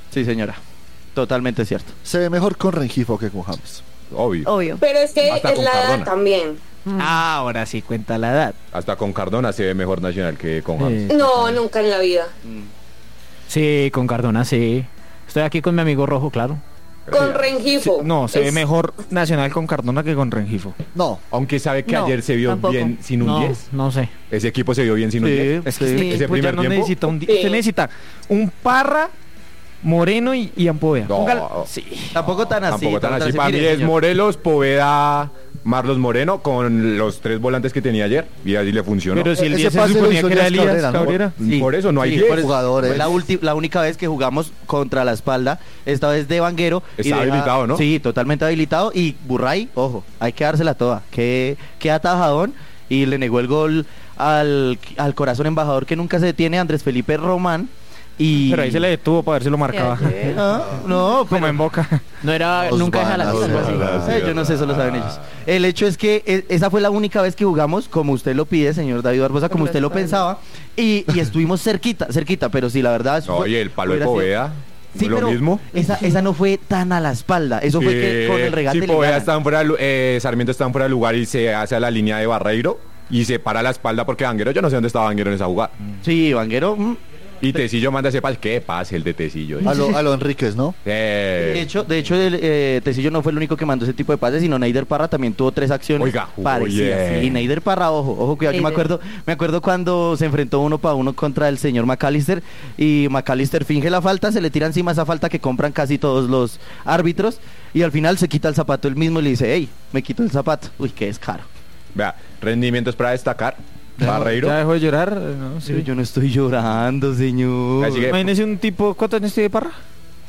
Sí, señora. Totalmente cierto. Se ve mejor con Rengifo que con James. Obvio. Pero es que Hasta es con la edad Cardona. también. Ahora sí cuenta la edad. Hasta con Cardona se ve mejor Nacional que con James. No, nunca en la vida. Sí, con Cardona, sí. Estoy aquí con mi amigo Rojo, claro. Con Rengifo. No, se ve Es- mejor Nacional con Cardona que con Rengifo. No. Aunque sabe que No, ayer se vio tampoco. bien sin un No, 10. no sé. Ese equipo se vio bien sin un 10. Es que Sí. este Ese equipo ya primer no tiempo. necesita un... Sí. Usted necesita un Parra, Moreno y Ampovea. No. Póngalo- Sí. Tampoco tan así. Tampoco tan así. así. Para mí Mire, es señor. Morelos, Poveda, Marlos Moreno con los 3 volantes que tenía ayer. Y así le funcionó. Pero si el Ese 10 se pase lo suponía hizo que era Elías Elías Cabrera, ¿no? Cabrera. Sí, Por eso no hay sí, 10. por eso. Jugadores. Fue la única vez que jugamos contra la espalda, esta vez de Vanguero. Está habilitado, ¿no? Sí, totalmente habilitado. Y Burray, ojo, hay que dársela toda. Que atajadón y le negó el gol al corazón embajador que nunca se detiene, Andrés Felipe Román. Y... Pero ahí se le detuvo para ver si lo marcaba. No, Como en Boca. No era, Los nunca deja la van a algo así. hacer. Yo no sé, eso lo saben ellos. El hecho es que esa fue la única vez que jugamos, como usted lo pide, señor David Barbosa, como usted lo pensaba, y estuvimos cerquita, pero sí, la verdad... eso No, fue- y el palo de hubiera sido- Poveda. Sí, lo pero mismo. esa no fue tan a la espalda, eso fue que con el regate Si le Poveda ganan. está fuera, Sarmiento está fuera de lugar y se hace a la línea de Barreiro y se para la espalda porque Vanguero, yo no sé dónde estaba Vanguero en esa jugada. Sí, Vanguero... Y Tecillo manda ese pase. ¿Qué pase el de Tecillo? A lo Enríquez, ¿no? De hecho, Tecillo no fue el único que mandó ese tipo de pases, sino Neider Parra también tuvo 3 acciones Oiga, jugó parecidas. bien. Y Neider Parra, ojo, cuidado, yo me acuerdo cuando se enfrentó 1-1 contra el señor McAllister y McAllister finge la falta, se le tira encima esa falta que compran casi todos los árbitros y al final se quita el zapato él mismo y le dice, hey, me quito el zapato. Uy, qué descaro. Vea, rendimientos para destacar. Barreiro. ¿Ya dejó de llorar? No, sí. Pero yo no estoy llorando, señor. Así que- Imagínese un tipo... ¿Cuántos años tiene Parra?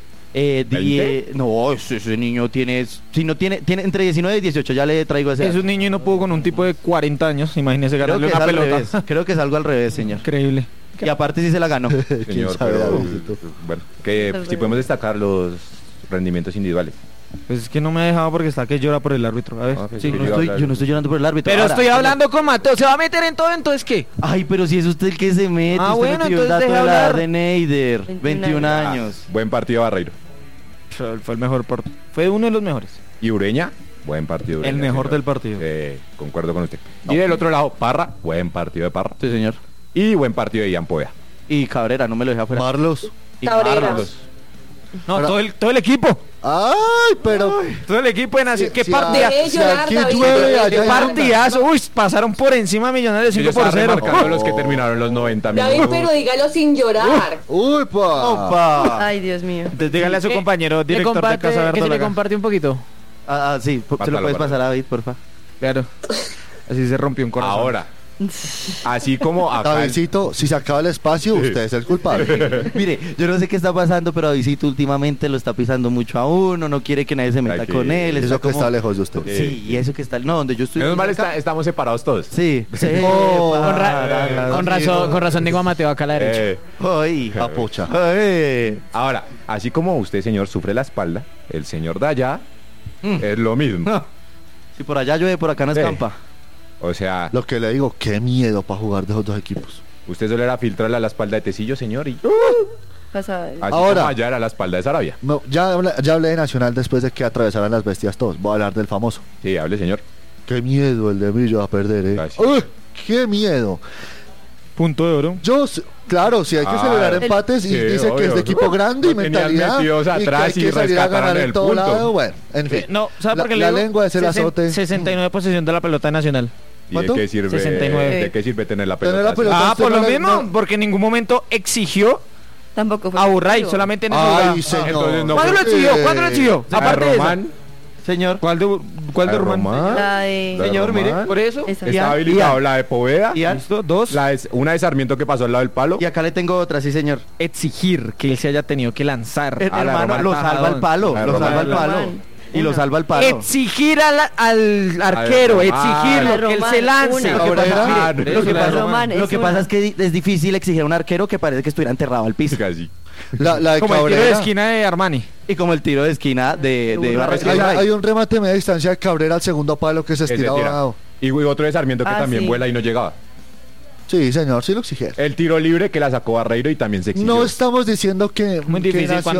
10, no, ese niño tiene, si no tiene entre 19 y 18, ya le traigo ese. Es un niño y no pudo con un tipo de 40 años. Imagínese Creo ganarle que es una al pelota. revés, creo que es algo al revés, señor. Increíble. Y aparte sí se la ganó. Señor, ¿Quién sabe, pero, Davidito? bueno, que si podemos destacar los rendimientos individuales. Pues es que no me ha dejado porque está que llora por el árbitro. A ver. Ah, pues sí. sí. Yo no estoy llorando por el árbitro. Pero Ahora, estoy hablando con Mateo. ¿Se va a meter en todo? ¿Entonces qué? Ay, pero si es usted el que se mete. Ah, usted bueno, me pidió el entonces dato deje de la edad hablar. de Neider. 21 21 años. Buen partido Barreiro. Fue el mejor Fue uno de los mejores. Y Ureña, buen partido. El Ureña, mejor señor. del partido. Concuerdo con usted. Y del otro lado, Parra, buen partido de Parra. Sí, señor. Y buen partido de Ian Poveda. Y Cabrera, no me lo deja fuera. Marlos. Y Cabrera. Marlos. No, Ahora- todo el equipo. Ay, pero... Todo el equipo de Nacional. ¿Qué Si partida? Debe si llorar, aquí David. llueve, Debe allá ¡Qué hay llorar. partidazo! Uy, pasaron por encima Millonarios 5 Yo por estaba 0. remarcando los que terminaron los 90 David, minutos. pero dígalo sin llorar. ¡Uy, pa! Opa. Ay, Dios mío. Entonces dígale a su compañero ¿Le director de comparte, Casa que se le Verdolaga. comparte un poquito? Sí, se lo Pártalo, puedes pártalo. pasar a David, porfa. Claro. Así se rompió un corazón. Ahora, así como acá. Davidcito, si se acaba el espacio, usted es el culpable. Mire, yo no sé qué está pasando, pero Davidito últimamente lo está pisando mucho a uno, no quiere que nadie se meta Aquí. con él. Eso que como- está lejos de usted. Sí, y eso que está... No, donde yo estoy... Menos mal acá- estamos separados todos. Sí, sí. Oh, Con razón digo a Mateo acá a la derecha. Ay, Apocha. Ahora, así como usted, señor, sufre la espalda, el señor de allá es lo mismo. Si por allá llueve, por acá no Sí. escampa. O sea, Lo que le digo, qué miedo para jugar de esos dos equipos. usted solo era filtrarle a la espalda de Tecillo, señor, y Pasa. así Ahora. como allá era la espalda de Sarabia. No, ya hablé de Nacional después de que atravesaran las bestias todos. Voy a hablar del famoso. Sí, hable, señor. Qué miedo el de Millo a perder, Gracias. ¡Uy! ¡Qué miedo! Punto de oro. Claro, si hay que Ah, celebrar empates y sí, dice que es obvio. de equipo grande y Lo tenían mentalidad metidos y que atrás hay y que salir a rescataran ganar en el todo punto. lado. Bueno, en fin. No, ¿sabe por qué le La digo? lengua es el azote. 69 posesión de la pelota de Nacional. ¿Y ¿Cuánto? de qué sirve, 69. de qué sirve tener la pelota? Tener la pelota. Ah, usted por no lo le- mismo, no. porque en ningún momento exigió Tampoco fue. a Burray, efectivo. solamente en ese Ay, lugar. señor. Entonces no ¿Cuándo lo fue- exigió? ¿Cuándo lo exigió? A Aparte de esa. Román. Señor. ¿Cuál de Román? La de... La- Señor, mire, Román. por eso. Esa. Está Ian, habilitado Ian, la de Poveda, Ian. ¿Listo? Dos. una de Sarmiento que pasó al lado del palo. Y acá le tengo otra, sí, señor. Exigir que él se haya tenido que lanzar. A la Hermano, Román. lo salva el palo. La Lo Román. salva el palo. Román. Y lo Una. salva el palo. Exigir al arquero, Román. exigirlo, A que él Román, se lance. una. Lo que Cabrera. pasa, mire, lo que Román. pasa- Román, lo es que una. pasa es que es difícil exigir a un arquero que parece que estuviera enterrado al piso. Casi. La de Como el tiro de Cabrera. esquina de Armani. Y como el tiro de esquina de Barras Hay, Casay. hay un remate a media distancia de Cabrera al segundo palo que se Ese estira tira. abajo. Y otro de Sarmiento que Ah, también sí. vuela y no llegaba. Sí, señor, sí lo exigieron. El tiro libre que la sacó Barreiro y también se exigió. No estamos diciendo que, Muy que difícil